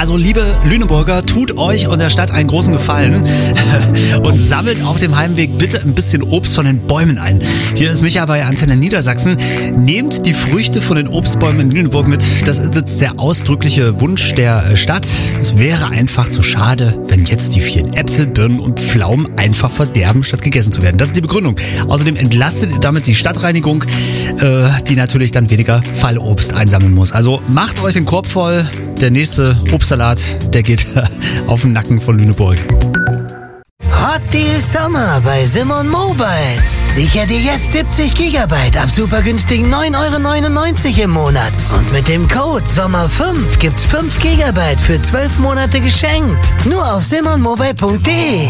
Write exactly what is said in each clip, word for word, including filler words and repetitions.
Also liebe Lüneburger, tut euch und der Stadt einen großen Gefallen und sammelt auf dem Heimweg bitte ein bisschen Obst von den Bäumen ein. Hier ist Micha bei Antenne Niedersachsen. Nehmt die Früchte von den Obstbäumen in Lüneburg mit. Das ist jetzt der ausdrückliche Wunsch der Stadt. Es wäre einfach zu schade, wenn jetzt die vielen Äpfel, Birnen und Pflaumen einfach verderben, statt gegessen zu werden. Das ist die Begründung. Außerdem entlastet ihr damit die Stadtreinigung, äh, die natürlich dann weniger Fallobst einsammeln muss. Also macht euch den Korb voll. Der nächste Obstsalat, der geht auf den Nacken von Lüneburg. Hot Deal Sommer bei Simon Mobile. Sicher dir jetzt siebzig Gigabyte ab super günstigen neun Euro neunundneunzig im Monat. Und mit dem Code Sommer fünf gibt's fünf Gigabyte für zwölf Monate geschenkt. Nur auf simon mobile punkt de.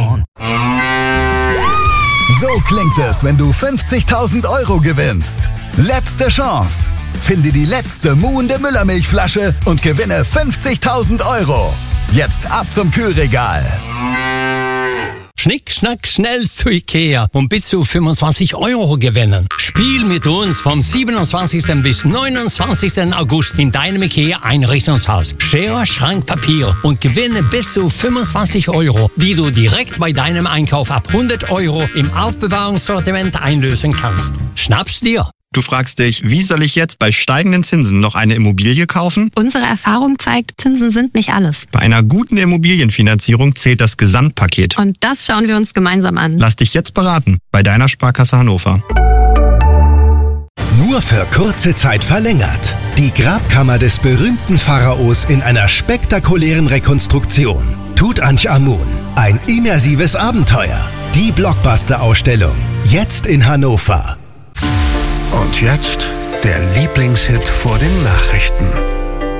So klingt es, wenn du fünfzigtausend Euro gewinnst. Letzte Chance. Finde die letzte muhende Müllermilchflasche und gewinne fünfzigtausend Euro. Jetzt ab zum Kühlregal. Schnick, schnack, schnell zu Ikea und bis zu fünfundzwanzig Euro gewinnen. Spiel mit uns vom siebenundzwanzigsten bis neunundzwanzigsten August in deinem Ikea-Einrichtungshaus. Schere, Schrank, Papier und gewinne bis zu fünfundzwanzig Euro, die du direkt bei deinem Einkauf ab hundert Euro im Aufbewahrungssortiment einlösen kannst. Schnapp's dir! Du fragst dich, wie soll ich jetzt bei steigenden Zinsen noch eine Immobilie kaufen? Unsere Erfahrung zeigt, Zinsen sind nicht alles. Bei einer guten Immobilienfinanzierung zählt das Gesamtpaket. Und das schauen wir uns gemeinsam an. Lass dich jetzt beraten bei deiner Sparkasse Hannover. Nur für kurze Zeit verlängert. Die Grabkammer des berühmten Pharaos in einer spektakulären Rekonstruktion. Tutanchamun. Ein immersives Abenteuer. Die Blockbuster-Ausstellung. Jetzt in Hannover. Und jetzt der Lieblingshit vor den Nachrichten.